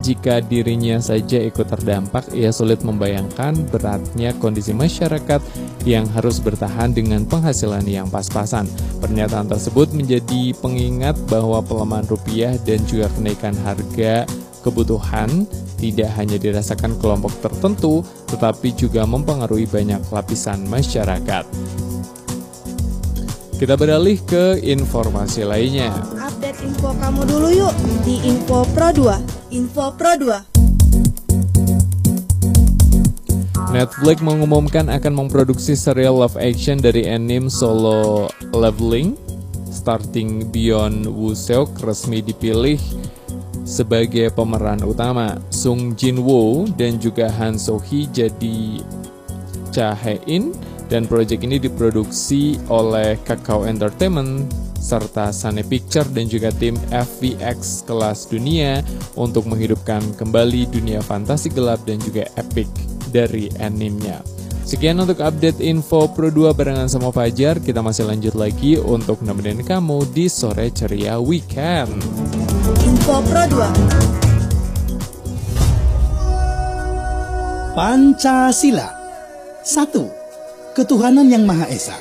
jika dirinya saja ikut terdampak, ia sulit membayangkan beratnya kondisi masyarakat yang harus bertahan dengan penghasilan yang pas-pasan. Pernyataan tersebut menjadi pengingat bahwa pelemahan rupiah dan juga kenaikan harga kebutuhan tidak hanya dirasakan kelompok tertentu, tetapi juga mempengaruhi banyak lapisan masyarakat. Kita beralih ke informasi lainnya. Update info kamu dulu yuk di Info Pro 2. Info Pro 2. Netflix mengumumkan akan memproduksi serial live action dari anime Solo Leveling. Starting Beyond Woo-seok resmi dipilih sebagai pemeran utama. Sung Jin-woo dan juga Han So-hee jadi Cha Hae-in. Dan proyek ini diproduksi oleh Kakao Entertainment serta Sane Picture dan juga tim FVX kelas dunia untuk menghidupkan kembali dunia fantasi gelap dan juga epic dari animenya. Sekian untuk update Info Pro 2 barengan sama Fajar. Kita masih lanjut lagi untuk nemenin kamu di sore ceria weekend. Info Pro 2. Pancasila. 1. Ketuhanan yang Maha Esa.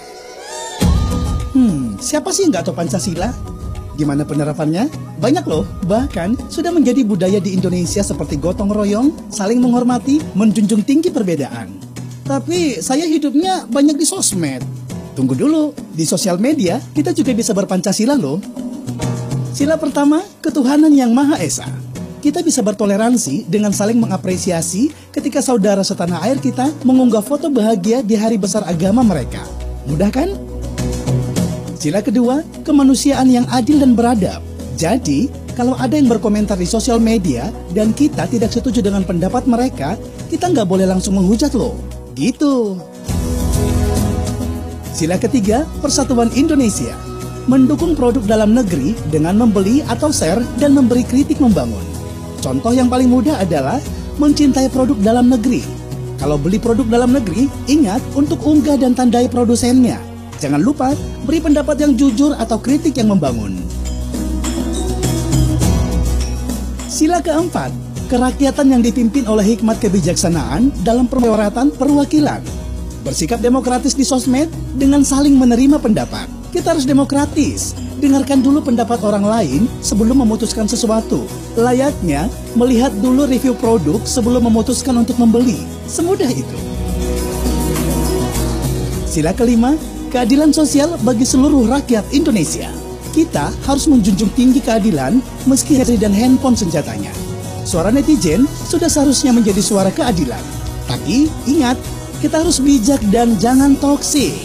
Siapa sih yang nggak tahu Pancasila? Gimana penerapannya? Banyak loh, bahkan sudah menjadi budaya di Indonesia seperti gotong royong, saling menghormati, menjunjung tinggi perbedaan. Tapi saya hidupnya banyak di sosmed. Tunggu dulu, di sosial media kita juga bisa berpancasila loh. Sila pertama, ketuhanan yang Maha Esa. Kita bisa bertoleransi dengan saling mengapresiasi ketika saudara setanah air kita mengunggah foto bahagia di hari besar agama mereka. Mudah kan? Sila kedua, kemanusiaan yang adil dan beradab. Jadi, kalau ada yang berkomentar di sosial media dan kita tidak setuju dengan pendapat mereka, kita nggak boleh langsung menghujat loh. Gitu. Sila ketiga, persatuan Indonesia. Mendukung produk dalam negeri dengan membeli atau share dan memberi kritik membangun. Contoh yang paling mudah adalah mencintai produk dalam negeri. Kalau beli produk dalam negeri, ingat untuk unggah dan tandai produsennya. Jangan lupa beri pendapat yang jujur atau kritik yang membangun. Sila keempat, kerakyatan yang dipimpin oleh hikmat kebijaksanaan dalam permusyawaratan perwakilan. Bersikap demokratis di sosmed dengan saling menerima pendapat. Kita harus demokratis. Dengarkan dulu pendapat orang lain sebelum memutuskan sesuatu. Layaknya melihat dulu review produk sebelum memutuskan untuk membeli. Semudah itu. Sila kelima, keadilan sosial bagi seluruh rakyat Indonesia. Kita harus menjunjung tinggi keadilan meski HP dan handphone senjatanya. Suara netizen sudah seharusnya menjadi suara keadilan. Tapi ingat, kita harus bijak dan jangan toksik.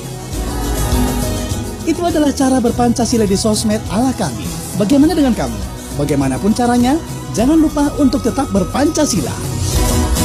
Itu adalah cara berpancasila di sosmed ala kami. Bagaimana dengan kamu? Bagaimanapun caranya, jangan lupa untuk tetap berpancasila.